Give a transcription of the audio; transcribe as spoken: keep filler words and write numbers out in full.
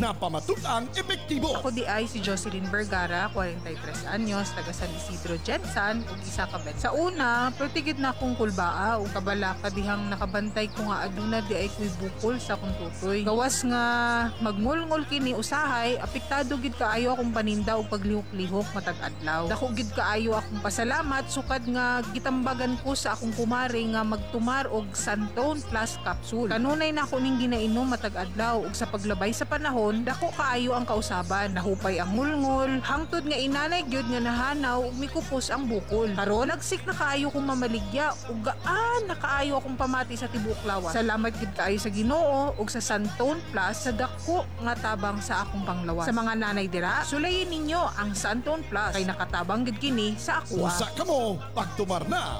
na pamatutang epektibo. Ako di ay si Jocelyn Vergara, forty-three anyos, taga San Isidro, Jensan, ug isa ka bet. Sa una, pertigid na akong kulbaa o kabala kadihang nakabantay ko nga aduna di ay kuy bukol sa akong tutoy. Gawas nga magngulngol kini usahay, apektado gid kaayo akong paninda o paglihok-lihok matag adlaw. Dako gid kaayo akong pasalamat sukad nga gitambagan ko sa akong kumare nga magtumar og Santone Plus capsule. Kanunay na ako ning ginainom matag adlaw ug sa paglabay sa panahon, dako kaayo ang kausaban. Nahupay ang ngulngol, hangtod nga inanay gyud nga nahanaw ug mikupos ang bukol. Karon nagsik na kaayo kong mamaligya ug gaan na kaayo akong pamati sa tibuok lawas. Salamat gid kaayo sa Ginoo ug sa Santone Plus sa dako nga tabang sa akong panglawas. Sa mga nanay dira, sulayin ninyo ang Santone Plus kay nakatabang gid kini sa ako. Usa ka mo, pagtumar na